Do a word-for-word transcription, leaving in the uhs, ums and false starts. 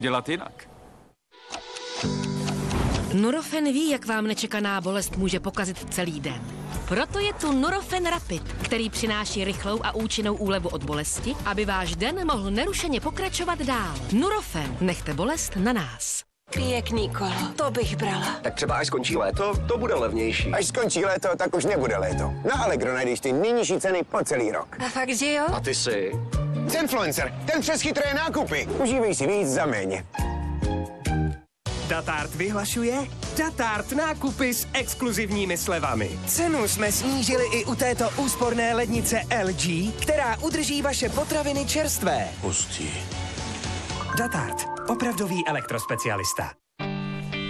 dělat jinak. Nurofen ví, jak vám nečekaná bolest může pokazit celý den. Proto je tu Nurofen Rapid, který přináší rychlou a účinnou úlevu od bolesti, aby váš den mohl nerušeně pokračovat dál. Nurofen, nechte bolest na nás. Pěkný kolo, to bych brala. Tak třeba až skončí léto, to bude levnější. Až skončí léto, tak už nebude léto. Na Allegro najdeš ty nejnižší ceny po celý rok. A fakt, že jo? A ty si? Zenfluencer, ten přes chytré nákupy. Užívej si víc za méně. Datart vyhlašuje Datart nákupy s exkluzivními slevami. Cenu jsme snížili i u této úsporné lednice L G, která udrží vaše potraviny čerstvé. Pustí. Datart, opravdový elektrospecialista.